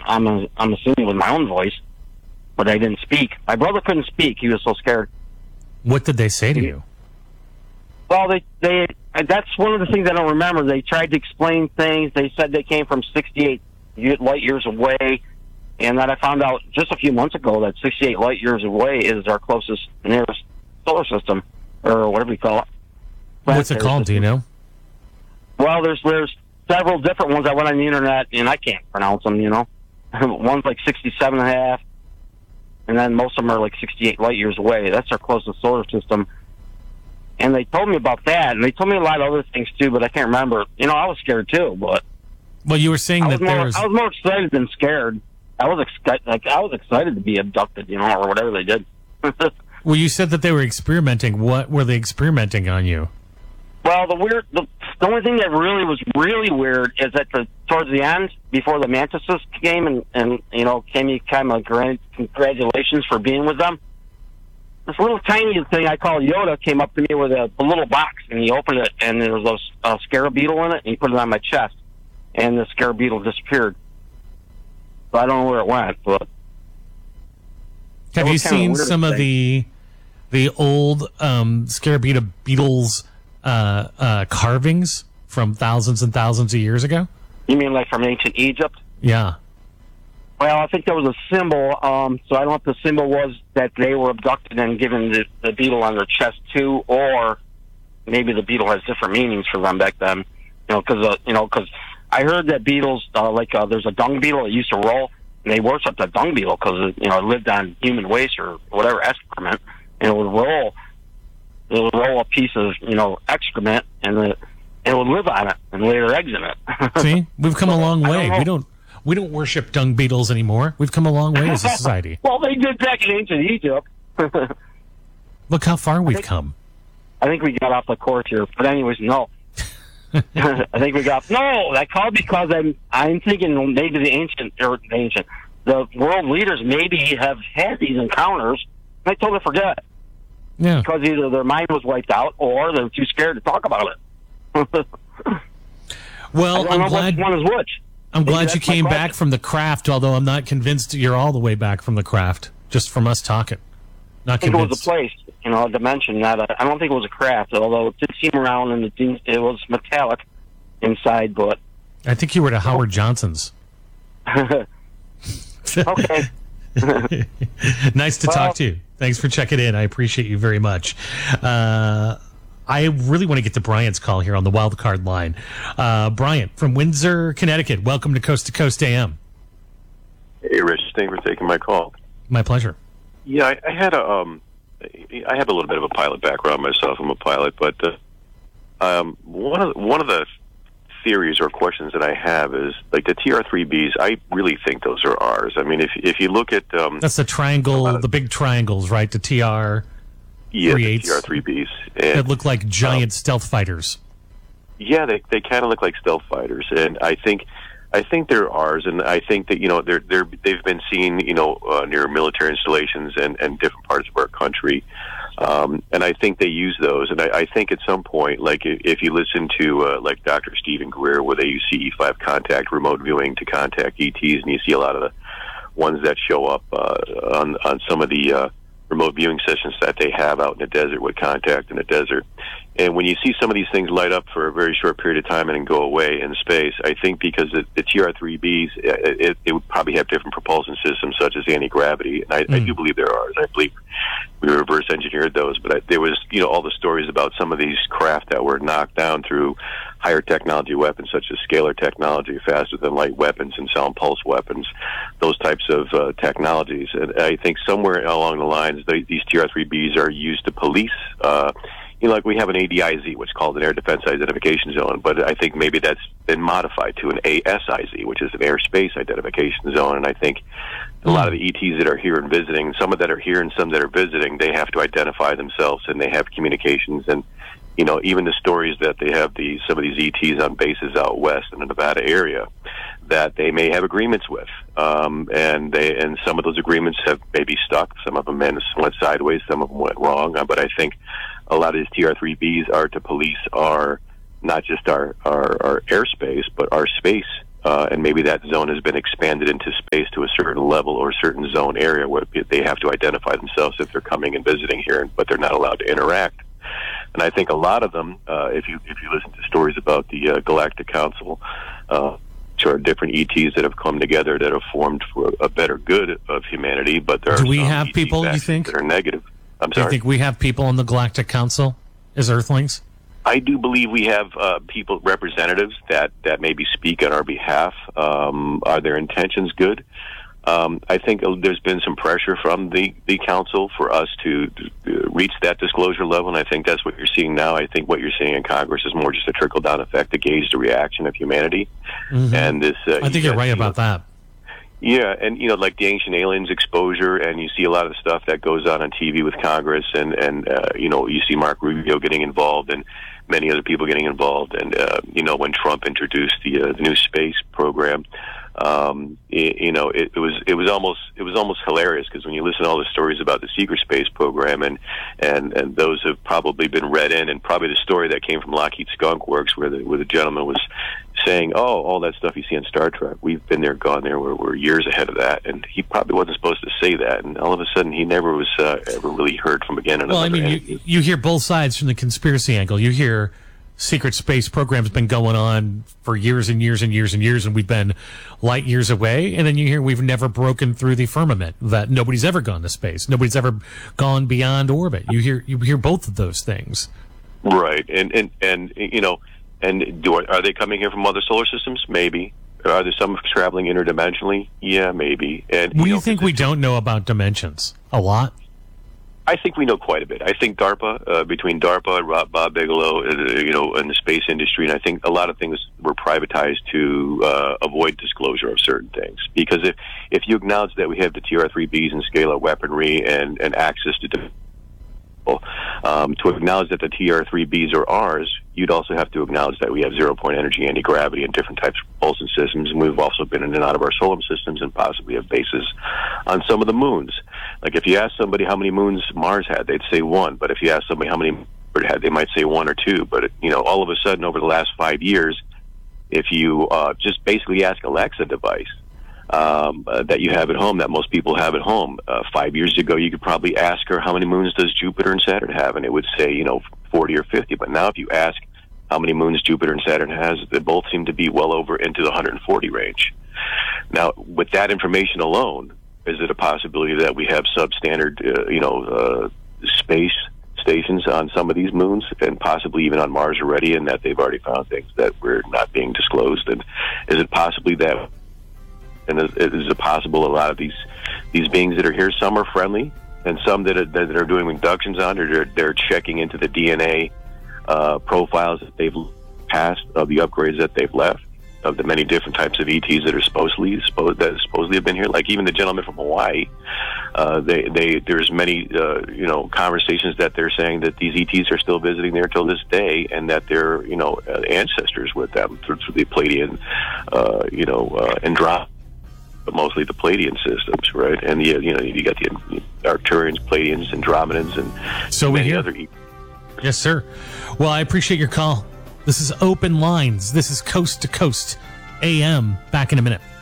I'm assuming with my own voice, but I didn't speak. My brother couldn't speak; he was so scared. What did they say to you? Well, they that's one of the things I don't remember. They tried to explain things. They said they came from 68 light years away, and that I found out just a few months ago that 68 light years away is our closest nearest solar system, or whatever you call it. What's it called? Do you know? Well, there's several different ones. I went on the internet, and I can't pronounce them, you know. One's like 67 and a half, and then most of them are like 68 light years away. That's our closest solar system. And they told me about that, and they told me a lot of other things, too, but I can't remember. You know, I was scared, too, but... Well, you were saying that there's... I was more excited than scared. I was excited to be abducted, you know, or whatever they did. Well, you said that they were experimenting. What were they experimenting on you? Well, the only thing that really was really weird is that towards the end, before the mantises came and you know, came kind of congratulations for being with them, this little tiny thing I call Yoda came up to me with a little box, and he opened it, and there was a scarab beetle in it, and he put it on my chest, and the scarab beetle disappeared. So I don't know where it went, but... Have you seen some of the old scarab beetles carvings from thousands and thousands of years ago? You mean like from ancient Egypt? Yeah. Well, I think there was a symbol, so I don't know if the symbol was that they were abducted and given the beetle on their chest too, or maybe the beetle has different meanings for them back then. You know, because I heard that beetles, there's a dung beetle that used to roll, and they worshipped the dung beetle because it lived on human waste or whatever excrement, and it would roll a piece of excrement, and it would live on it and lay their eggs in it. See, we've come a long way. We don't worship dung beetles anymore. We've come a long way as a society. Well, they did back in ancient Egypt. Look how far we've come. I think we got off the course here, but anyways, no. I think we got I called because I'm thinking maybe the world leaders maybe have had these encounters. And I totally forget. Yeah, because either their mind was wiped out or they're too scared to talk about it. Well, I'm glad which one is which. I'm glad you came back from the craft, although I'm not convinced you're all the way back from the craft, just from us talking. Not convinced. I think it was a place, a dimension. I don't think it was a craft, although it did seem around and it was metallic inside, but... I think you were to Howard Johnson's. Okay. Nice to talk to you. Thanks for checking in. I appreciate you very much. I really want to get to Bryant's call here on the wild card line. Bryant from Windsor, Connecticut. Welcome to Coast AM. Hey, Rich. Thanks for taking my call. My pleasure. Yeah, I had I have a little bit of a pilot background myself. I'm a pilot, but one of the theories or questions that I have is like the TR-3Bs. I really think those are ours. I mean, if you look at that's the triangle, the big triangles, right? The TR. Yeah, the TR-3Bs. That look like giant stealth fighters. Yeah, they kind of look like stealth fighters, and I think they're ours, and I think that they've been seen near military installations and different parts of our country, and I think they use those, and I think at some point, like if you listen to like Dr. Stephen Greer, where they use CE5 contact remote viewing to contact ETs, and you see a lot of the ones that show up on some of the remote viewing sessions that they have out in the desert with contact in the desert. And when you see some of these things light up for a very short period of time and then go away in space, I think because the TR-3Bs, it would probably have different propulsion systems such as anti-gravity. And I do believe there are. I believe we reverse engineered those. But there was, all the stories about some of these craft that were knocked down through higher technology weapons such as scalar technology, faster than light weapons and sound pulse weapons, those types of technologies. And I think somewhere along the lines, these TR-3Bs are used to police. Like we have an ADIZ, which is called an Air Defense Identification Zone, but I think maybe that's been modified to an ASIZ, which is an Airspace Identification Zone. And I think a lot of the ETs that are here and visiting, some that are here and some that are visiting, they have to identify themselves and they have communications. And even the stories that they have some of these ETs on bases out west in the Nevada area that they may have agreements with, and some of those agreements have maybe stuck. Some of them went sideways, some of them went wrong. But I think a lot of these TR-3Bs are to police not just our airspace, but our space and maybe that zone has been expanded into space to a certain level or a certain zone area where they have to identify themselves if they're coming and visiting here, but they're not allowed to interact. And I think a lot of them, if you listen to stories about the Galactic Council, which are different ETs that have come together that have formed for a better good of humanity, but there are Do we some have ET people, you factions think? that are negative. I'm Do you sorry. think we have people on the Galactic Council as Earthlings? I do believe we have people, representatives that maybe speak on our behalf. Are their intentions good? I think there's been some pressure from the council for us to reach that disclosure level, and I think that's what you're seeing now. I think what you're seeing in Congress is more just a trickle-down effect to gauge the reaction of humanity. Mm-hmm. And this, I think you're right about that. Yeah, and like the Ancient Aliens exposure, and you see a lot of the stuff that goes on TV with Congress, and you see Mark Rubio getting involved, and many other people getting involved, and when Trump introduced the new space program, it was almost hilarious, because when you listen to all the stories about the secret space program, and those have probably been read in, and probably the story that came from Lockheed Skunk Works, where the gentleman was saying, all that stuff you see on Star Trek, we've been there, gone there, we're years ahead of that, and he probably wasn't supposed to say that, and all of a sudden he never was ever really heard from again. Well, I mean, you hear both sides from the conspiracy angle. You hear secret space program's been going on for years and years and years and years, and we've been light years away, and then you hear we've never broken through the firmament, that nobody's ever gone to space, nobody's ever gone beyond orbit. You hear both of those things. Right, and are they coming here from other solar systems? Maybe. Are there some traveling interdimensionally? Yeah, maybe. And What do you think we don't know about dimensions? A lot? I think we know quite a bit. I think DARPA, between DARPA and Bob Bigelow, and the space industry, and I think a lot of things were privatized to avoid disclosure of certain things. Because if you acknowledge that we have the TR-3Bs and scalar weaponry and access to to acknowledge that the TR-3Bs are ours, you'd also have to acknowledge that we have zero-point energy, anti-gravity, and different types of propulsion systems, and we've also been in and out of our solar systems and possibly have bases on some of the moons. Like, if you ask somebody how many moons Mars had, they'd say one, but if you ask somebody how many it had, they might say one or two. But, all of a sudden, over the last 5 years, if you just basically ask Alexa device, that you have at home, that most people have at home. 5 years ago, you could probably ask her how many moons does Jupiter and Saturn have, and it would say, 40 or 50. But now if you ask how many moons Jupiter and Saturn has, they both seem to be well over into the 140 range. Now, with that information alone, is it a possibility that we have substandard, space stations on some of these moons, and possibly even on Mars already, and that they've already found things that were not being disclosed? And is it possibly that, and is it possible a lot of these beings that are here, some are friendly, and some that are doing abductions on, or they're checking into the DNA profiles that they've passed, of the upgrades that they've left, of the many different types of ETs that are supposedly have been here. Like even the gentleman from Hawaii, there's many conversations that they're saying that these ETs are still visiting there till this day, and that they're ancestors with them through the Pleiadian, Andromeda. But mostly the Pleiadian systems, right? And you got the Arcturians, Pleiadians, Andromedans, and so many we hear. other. Yes, sir. Well, I appreciate your call. This is Open Lines. This is Coast to Coast AM. Back in a minute.